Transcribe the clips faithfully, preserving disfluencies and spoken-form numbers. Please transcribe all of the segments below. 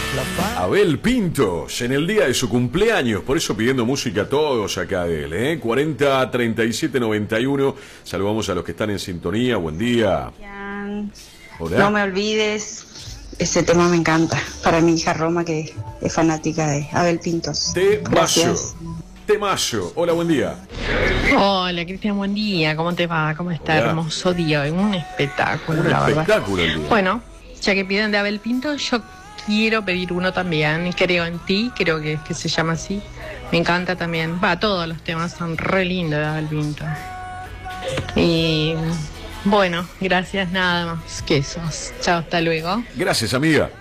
Abel Pintos, en el día de su cumpleaños, por eso pidiendo música a todos acá de él, ¿eh? cuarenta, treinta y siete, noventa y uno. Saludamos a los que están en sintonía, buen día. Hola. No me olvides, ese tema me encanta. Para mi hija Roma, que es fanática de Abel Pintos. Temayo, Temayo. Hola, buen día. Hola, Cristian, buen día. ¿Cómo te va? ¿Cómo está? Hola. Hermoso día. Un espectáculo, Un la verdad. espectáculo el día. Bueno, ya que piden de Abel Pintos, yo quiero pedir uno también. Creo en ti, creo que, que se llama así. Me encanta también. Va, todos los temas son re lindos de Abel Pintos. Y bueno, gracias, nada más que eso. Chao, hasta luego. Gracias, amiga.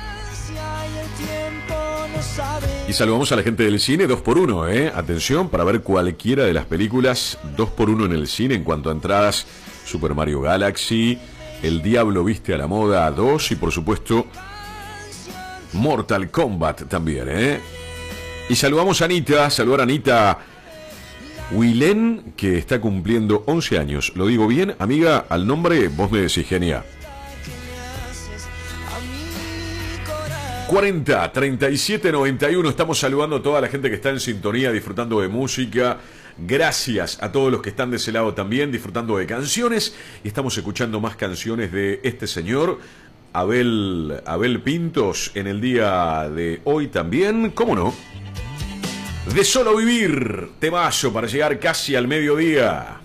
Y saludamos a la gente del cine dos por uno, ¿eh? Atención, para ver cualquiera de las películas dos por uno en el cine en cuanto a entradas. Super Mario Galaxy, El Diablo Viste a la Moda dos y por supuesto Mortal Kombat también, ¿eh? Y saludamos a Anita, saludar a Anita Huilén, que está cumpliendo once años. ¿Lo digo bien, amiga? Al nombre vos me decís, genia. cuarenta, treinta y siete, noventa y uno. Estamos saludando a toda la gente que está en sintonía, disfrutando de música. Gracias a todos los que están de ese lado también, disfrutando de canciones. Y estamos escuchando más canciones de este señor, Abel, Abel Pintos, en el día de hoy también. ¿Cómo no? De Solo Vivir, temazo para llegar casi al mediodía.